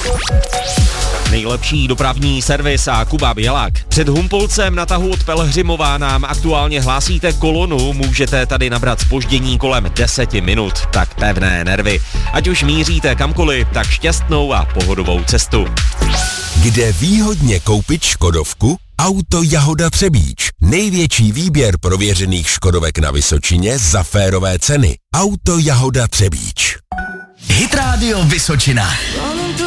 Nejlepší dopravní servis a Kuba Bělák. Před Humpolcem na tahu od Pelhřimova nám aktuálně hlásíte kolonu, můžete tady nabrat zpoždění kolem 10 minut. Tak pevné nervy. Ať už míříte kamkoliv, tak šťastnou a pohodovou cestu. Kde výhodně koupit škodovku? Auto Jahoda Třebíč. Největší výběr prověřených škodovek na Vysočině za férové ceny. Auto Jahoda Třebíč. Hit Radio Vysočina.